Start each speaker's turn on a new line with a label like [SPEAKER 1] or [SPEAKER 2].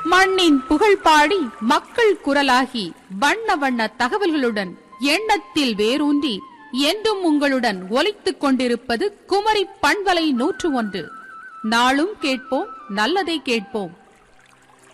[SPEAKER 1] மண்ணின் புகழ் பாடி மக்கள் குரலாகி வண்ண வண்ண தகவல்களுடன் எண்ணத்தில் வேரூன்றி என்றும் உங்களுடன் ஒலித்துக் கொண்டிருப்பது குமரி பண்பலை 101. நாளும் கேட்போம், நல்லதை கேட்போம்.